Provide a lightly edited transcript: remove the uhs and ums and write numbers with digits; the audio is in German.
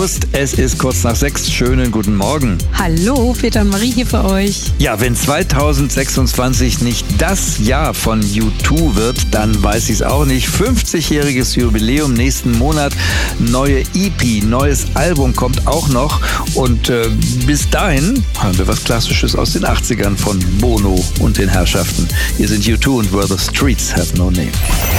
Es ist kurz nach 6. Schönen guten Morgen. Hallo, Peter und Marie hier für euch. Ja, wenn 2026 nicht das Jahr von U2 wird, dann weiß ich es auch nicht. 50-jähriges Jubiläum nächsten Monat, neue EP, neues Album kommt auch noch. Und bis dahin hören wir was Klassisches aus den 80ern von Bono und den Herrschaften. Hier sind U2 und Where the Streets Have No Name.